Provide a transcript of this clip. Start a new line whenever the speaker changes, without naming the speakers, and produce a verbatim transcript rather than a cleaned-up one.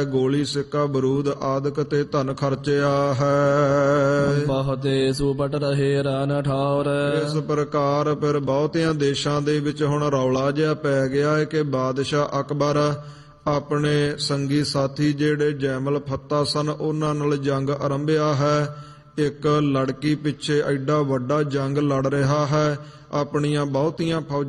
ਗੋਲੀ ਸਿੱਕਾ ਬਰੂਦ ਆਦਿਕ ਤੇ ਧਨ ਖਰਚਿਆ ਹੈ।
ਬਹੁਤੇ ਸੁਪਟ ਰਹੇ ਰਨ ਠੌਰ।
ਇਸ ਪ੍ਰਕਾਰ ਫਿਰ ਬਹੁਤਿਆਂ ਦੇਸ਼ਾਂ ਦੇ ਵਿੱਚ ਹੁਣ ਰੌਲਾ ਜਿਹਾ ਪੈ ਗਿਆ ਹੈ ਕਿ ਬਾਦਸ਼ਾਹ ਅਕਬਰ ਆਪਣੇ ਸੰਗੀ ਸਾਥੀ ਜਿਹੜੇ ਜੈਮਲ ਫੱਤਾ ਸਨ ਉਹਨਾਂ ਨਾਲ ਜੰਗ ਆਰੰਭਿਆ ਹੈ। ਇੱਕ ਲੜਕੀ ਪਿੱਛੇ ਐਡਾ ਵੱਡਾ ਜੰਗ ਲੜ ਰਿਹਾ ਹੈ, ਆਪਣੀਆਂ ਬਹੁਤੀਆਂ ਫੌਜਾਂ